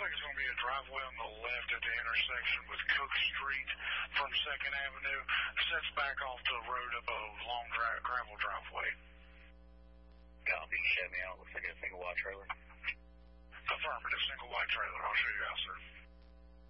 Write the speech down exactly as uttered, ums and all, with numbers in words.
like it's going to be a driveway on the left at the intersection with Cook Street from second Avenue. Sets back off the road up a long dri- gravel driveway. Copy. Show me out. Looks like a single wide trailer. Affirmative. Single white trailer. I'll show you out, sir.